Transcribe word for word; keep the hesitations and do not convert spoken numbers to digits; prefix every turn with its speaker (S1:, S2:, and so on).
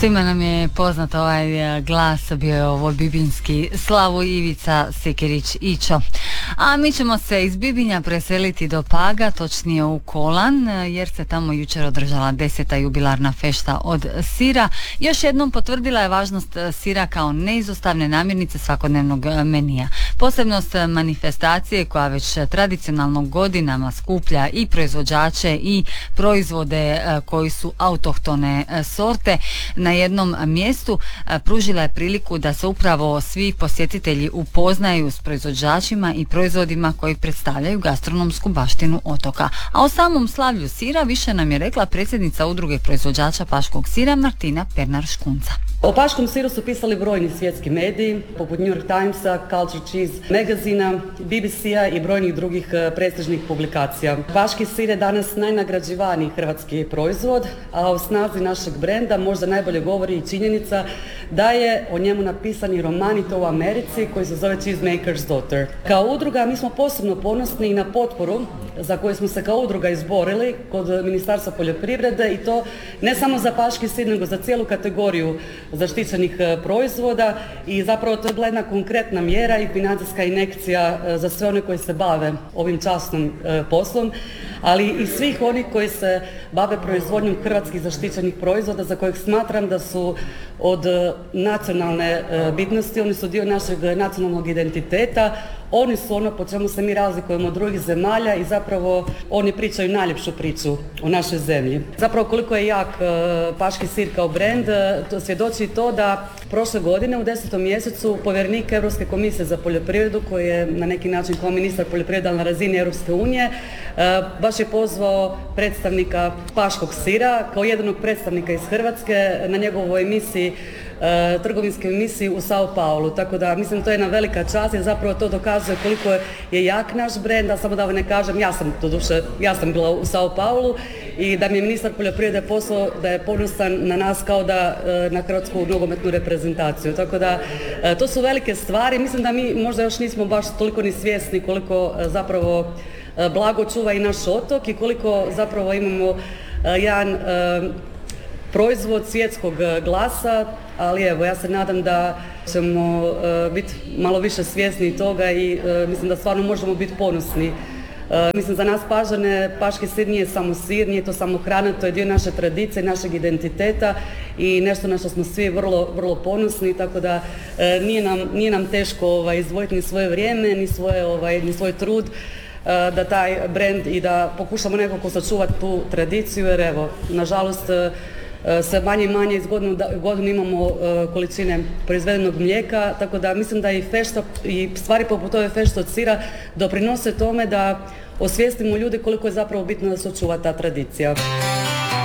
S1: Svima nam je poznat ovaj glas, bio je ovo bibinski Slavo Ivica Sikirić-Ićo. A mi ćemo se iz Bibinja preseliti do Paga, točnije u Kolan, jer se tamo jučer održala deseta jubilarna fešta od sira. Još jednom potvrdila je važnost sira kao neizostavne namirnice svakodnevnog menija. Posebnost manifestacije koja već tradicionalno godinama skuplja i proizvođače i proizvode koji su autohtone sorte na jednom mjestu pružila je priliku da se upravo svi posjetitelji upoznaju s proizvođačima i proizvodima koji predstavljaju gastronomsku baštinu otoka. A o samom slavlju sira više nam je rekla predsjednica udruge proizvođača paškog sira Martina Pernar-Škunca.
S2: O paškom siru su pisali brojni svjetski mediji, poput New York Timesa, Culture Cheese magazina, B B C-a i brojnih drugih prestižnih publikacija. Paški sir je danas najnagrađivaniji hrvatski proizvod, a o snazi našeg brenda možda najbolje govori i činjenica da je o njemu napisan i roman i to u Americi koji se zove Cheesemaker's Daughter. Kao udruga mi smo posebno ponosni i na potporu za koju smo se kao udruga izborili kod Ministarstva poljoprivrede i to ne samo za paški sir nego za cijelu kategoriju zaštićenih proizvoda i zapravo to je bila jedna konkretna mjera i financijska injekcija za sve one koji se bave ovim časnom poslom, ali i svih onih koji se bave proizvodnjom hrvatskih zaštićenih proizvoda za kojeg smatram da su od nacionalne bitnosti, oni su dio našeg nacionalnog identiteta, oni su ono po čemu se mi razlikujemo od drugih zemalja i zapravo oni pričaju najljepšu priču o našoj zemlji. Zapravo koliko je jak paški sir kao brend, to svjedoči to da prošle godine u desetom mjesecu povjerenik Europske komisije za poljoprivredu, koji je na neki način kao ministar poljoprivrede na razini Europske unije, baš je pozvao predstavnika paškog sira kao jedinog predstavnika iz Hrvatske na njegovoj emisiji, trgovinske emisiji u Sao Paulu, tako da mislim da to je jedna velika čast jer zapravo to dokazuje koliko je jak naš brend, a samo da vam ne kažem, ja sam doduše, ja sam bila u Sao Paulu i da mi je ministar poljoprivrede poslao da je ponosan na nas kao da na hrvatsku nogometnu reprezentaciju, tako da to su velike stvari, mislim da mi možda još nismo baš toliko ni svjesni koliko zapravo blago čuva i naš otok i koliko zapravo imamo jedan proizvod svjetskog glasa, ali evo, ja se nadam da ćemo uh, biti malo više svjesni toga i uh, mislim da stvarno možemo biti ponosni. Uh, mislim za nas Pažane, paški sir nije samo sir, nije to samo hrana, to je dio naše tradicije, našeg identiteta i nešto na što smo svi vrlo, vrlo ponosni, tako da uh, nije, nam, nije nam teško ovaj, izdvojiti ni svoje vrijeme, ni, svoje, ovaj, ni svoj trud uh, da taj brend i da pokušamo nekako sačuvati tu tradiciju, jer evo, nažalost, uh, sve manje i manje iz godinu, godinu imamo uh, količine proizvedenog mlijeka, tako da mislim da i fešta i stvari poput ove fešte od sira doprinose tome da osvijestimo ljude koliko je zapravo bitno da se očuva ta tradicija.